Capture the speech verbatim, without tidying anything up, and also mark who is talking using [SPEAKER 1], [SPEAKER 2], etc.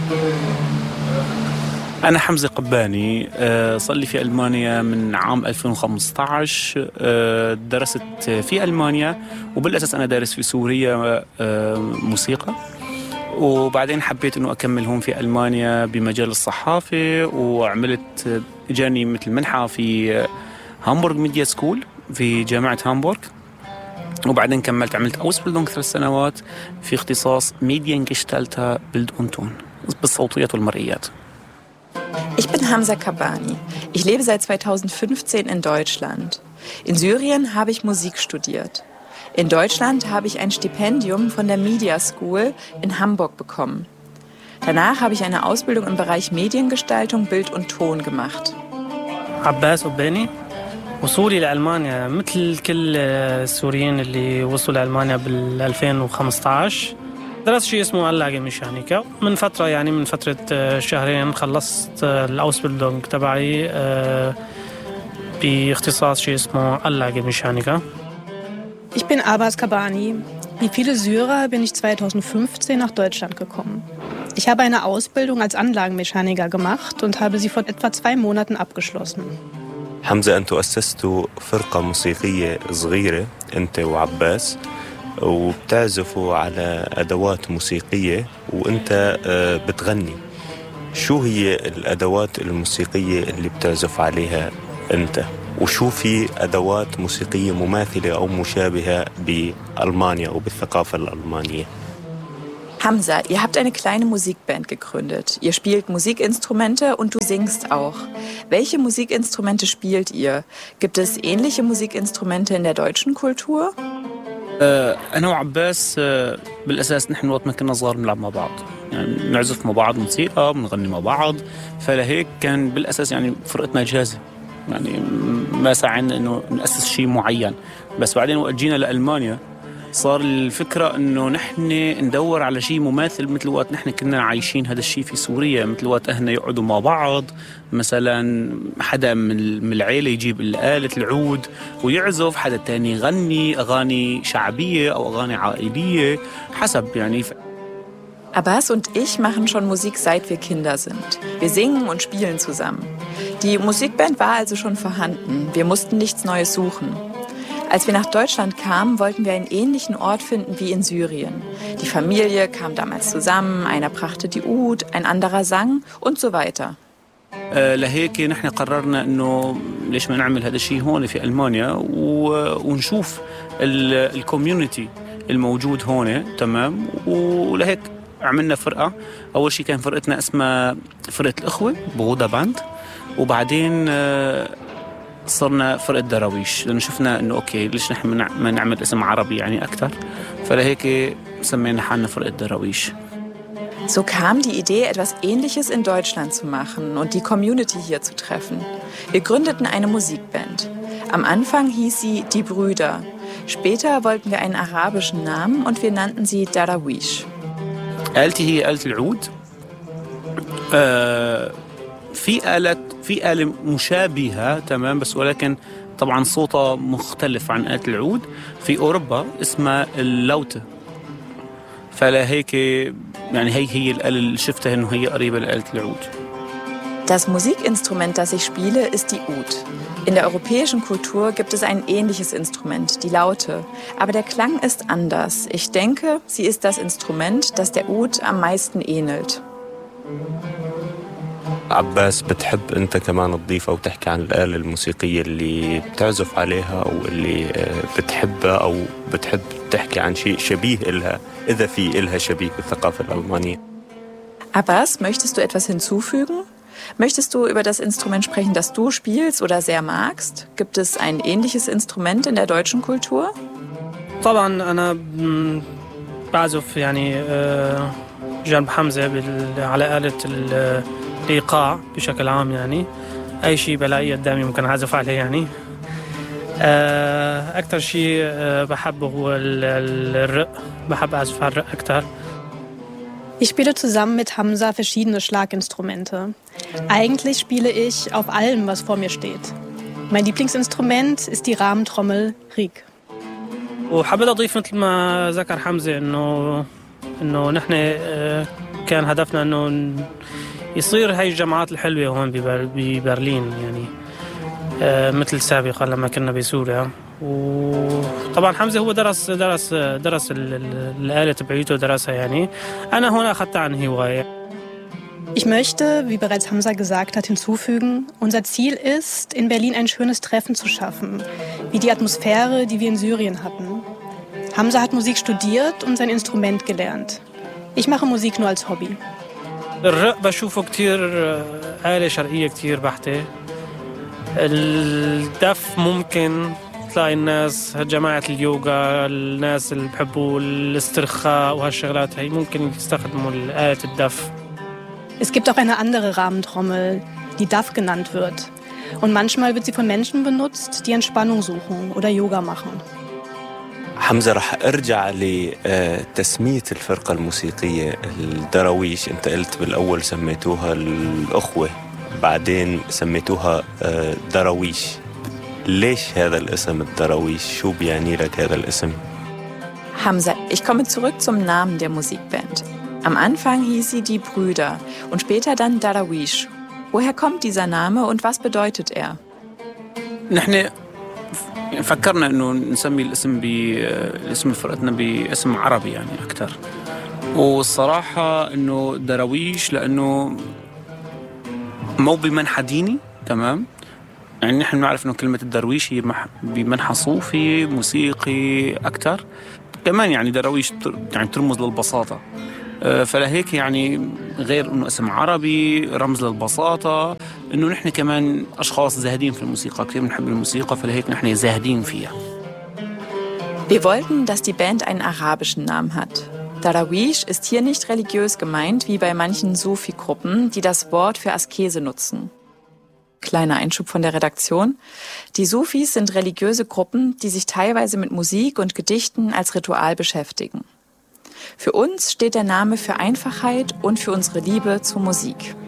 [SPEAKER 1] أنا حمزة قباني، صار لي في ألمانيا من عام ألفين وخمسة عشر. درست في ألمانيا، وبالأساس أنا دارس في سوريا موسيقى، وبعدين حبيت أنه أكمل هون في ألمانيا بمجال الصحافة، وعملت جاني مثل منحة في هامبورغ ميديا سكول في جامعة هامبورغ، وبعدين كملت عملت أوسبيلدونغ ثلاث سنوات في اختصاص Mediengestalter Bild und Ton بالصوتيات والمرئيات.
[SPEAKER 2] Ich bin Hamza Kabani. Ich lebe seit zweitausendfünfzehn in Deutschland. In Syrien habe ich Musik studiert. In Deutschland habe ich ein Stipendium von der Media School in Hamburg bekommen. Danach habe ich eine Ausbildung im Bereich Mediengestaltung, Bild und Ton gemacht.
[SPEAKER 3] عباس قباني، وصولي لألمانيا مثل كل السوريين اللي وصلوا لألمانيا بال ألفين وخمسة عشر. درست شيء اسمه علاقة ميشانيكا من فترة، يعني من فترة شهرين خلصت الأوسبيلدونغ تبعي باختصاص شيء اسمه علاقة ميشانيكا.
[SPEAKER 4] Ich bin Abbas Kabani. Wie viele Syrer bin ich zweitausendfünfzehn nach Deutschland gekommen. Ich habe eine Ausbildung als Anlagenmechaniker gemacht und habe sie vor etwa zwei Monaten abgeschlossen.
[SPEAKER 5] حمزة، أنتوا أسستوا فرقة موسيقية صغيرة أنت وعباس، وبتعزفوا على أدوات موسيقية وأنت بتغني. شو هي الأدوات الموسيقية اللي بتعزف عليها أنت؟ وشو في أدوات موسيقية مماثلة أو مشابهة بألمانيا أو بالثقافة الألمانية؟
[SPEAKER 2] Hamza, ihr habt eine kleine Musikband gegründet. Ihr spielt Musikinstrumente und du singst auch. Welche Musikinstrumente spielt ihr? Gibt es ähnliche Musikinstrumente in der deutschen Kultur?
[SPEAKER 1] أنا وعباس بالأساس نحن وقت ما كنا صغار نلعب مع بعض، يعني نعزف مع بعض موسيقى، بنغني مع بعض، فلهيك كان بالأساس يعني فرقتنا جاهزة، يعني ما سعينا إنه نأسس شيء معين. بس بعدين وقت جينا لألمانيا صار الفكرة إنه نحن ندور على شيء مماثل مثل وقت نحن كنا عايشين هذا الشيء في سوريا، مثل وقت أهلنا يقعدوا مع بعض، مثلا حدا من العيلة يجيب آلة العود ويعزف، حدا تاني يغني أغاني شعبية أو أغاني عائلية حسب يعني.
[SPEAKER 2] Abbas und ich machen schon Musik, seit wir Kinder sind. Wir singen und spielen zusammen. Die Musikband war also schon vorhanden. Wir mussten nichts Neues suchen. Als wir nach Deutschland kamen, wollten wir einen ähnlichen Ort finden wie in Syrien. Die Familie kam damals zusammen, einer brachte die Oud, ein anderer sang und so weiter.
[SPEAKER 1] لهيك نحن قررنا إنه ليش ما نعمل هذا الشيء هون في ألمانيا ونشوف الكوميونيتي الموجود هون، تمام. ولهيك عملنا فرقة. أول شيء كان فرقتنا اسمها فرقة الأخوة بغودا باند، وبعدين صرنا فرقة دراويش، لأنه شفنا إنه أوكي ليش نحن ما نعمل اسم عربي يعني أكثر، فلهيك سمينا حالنا فرقة دراويش.
[SPEAKER 2] So kam die Idee, etwas Ähnliches in Deutschland zu machen und die Community hier zu treffen. Wir gründeten eine Musikband. Am Anfang hieß sie Die Brüder. Später wollten wir einen arabischen Namen und wir nannten sie Darawish.
[SPEAKER 1] آلتي هي آلة العود. آه في آلة في آلة مشابهة تمام، بس ولكن طبعا صوتها مختلف عن آلة العود في أوروبا اسمها اللوتة، فلهيك يعني هي هي الآلة اللي شفتها إنه هي قريبة لآلة العود.
[SPEAKER 2] Das Musikinstrument, das ich spiele, ist die Oud. In der europäischen Kultur gibt es ein ähnliches Instrument, die Laute. Aber der Klang ist anders. Ich denke, sie ist das Instrument, das der Oud am meisten ähnelt.
[SPEAKER 5] عباس، بتحب أنت كمان تضيف أو تحكي عن الآلة الموسيقية اللي بتعزف عليها أو اللي بتحبها، أو بتحب تحكي عن شيء شبيه إلها إذا في إلها شبيه بالثقافة الألمانية؟
[SPEAKER 2] Abbas, möchtest du etwas hinzufügen? Möchtest du über das Instrument sprechen, das du spielst oder sehr magst? Gibt es ein ähnliches Instrument in der deutschen Kultur?
[SPEAKER 3] طبعا أنا بعزف يعني جنب حمزة على آلة الإيقاع بشكل عام، يعني أي شيء بلاقيه قدامي ممكن أعزف عليه. يعني أكثر شيء بحبه هو الرق، بحب أعزف على الرق أكثر.
[SPEAKER 4] Ich spiele zusammen mit Hamza verschiedene Schlaginstrumente. Eigentlich spiele ich auf allem, was vor mir steht. Mein Lieblingsinstrument ist die Rahmentrommel Riek.
[SPEAKER 3] وحابب أضيف مثل ما ذكر حمزة إنه إنه نحن كان هدفنا إنه يصير هاي الجامعات الحلوة هون ببرلين يعني مثل سابقا لما كنا بسوريا. وطبعا حمزة هو درس درس درس الآلة تبعيته درسها يعني. أنا هون أخذتها عن هواية.
[SPEAKER 4] Ich möchte, wie bereits Hamza gesagt hat, hinzufügen, unser Ziel ist, in Berlin ein schönes Treffen zu schaffen, wie die Atmosphäre, die wir in Syrien hatten. Hamza hat Musik studiert und sein Instrument gelernt. Ich mache Musik nur als Hobby.
[SPEAKER 3] الرق بشوفه كتير آلة شرقية كتير بحتة. الدف ممكن تلاقي الناس جماعة اليوغا، الناس اللي بحبوا الاسترخاء وهالشغلات هي ممكن يستخدموا آلة الدف.
[SPEAKER 4] Es gibt auch eine andere Rahmentrommel, die Daf genannt wird. Und manchmal wird sie von Menschen benutzt, die Entspannung suchen oder Yoga machen.
[SPEAKER 5] حمزة رح أرجع لتسمية الفرقة الموسيقية الدراويش. أنت قلت بالأول سميتوها الأخوة، بعدين سميتوها دراويش. ليش هذا الاسم الدراويش؟ شو بيعني لك هذا الاسم؟
[SPEAKER 2] Hamza, ich komme zurück zum Namen der Musikband. Am Anfang hieß sie die Brüder und später dann Darawish. Woher kommt dieser Name und was bedeutet er?
[SPEAKER 1] نحن فكرنا إنه نسمي الاسم باسم فرقتنا باسم عربي يعني أكتر. والصراحة إنه دراويش لأنه مو بمنحى ديني، تمام؟ يعني نحن نعرف إنه كلمة الدرويش هي بمنحى صوفي موسيقي أكتر. كمان يعني دراويش يعني ترمز للبساطة. فلهيك يعني غير إنه اسم عربي رمز للبساطة، إنه نحن كمان أشخاص زاهدين في الموسيقى، كثير بنحب الموسيقى، فلهيك نحن زاهدين فيها.
[SPEAKER 2] Wir wollten, dass die Band einen arabischen Namen hat. Darawish ist hier nicht religiös gemeint, wie bei manchen Sufi-Gruppen, die das Wort für Askese nutzen. Kleiner Einschub von der Redaktion. Die Sufis sind religiöse Gruppen, die sich teilweise mit Musik und Gedichten als Ritual beschäftigen. Für uns steht der Name für Einfachheit und für unsere Liebe zur Musik.